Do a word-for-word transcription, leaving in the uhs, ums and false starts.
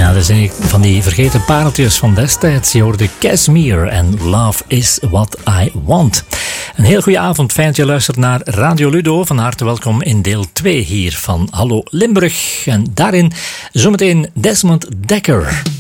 Ja, dat zijn van die vergeten pareltjes van destijds. Je hoorde Casimir en Love is What I Want. Een heel goede avond, fijn dat je luistert naar Radio Ludo. Van harte welkom in deel twee hier van Hallo Limburg. En daarin zometeen Desmond Dekker.